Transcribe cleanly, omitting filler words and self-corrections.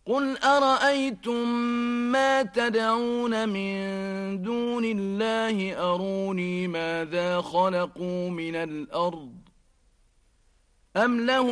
قل أرأيتم ما تدعون من دون الله أروني ماذا خلقوا من الأرض أم لهم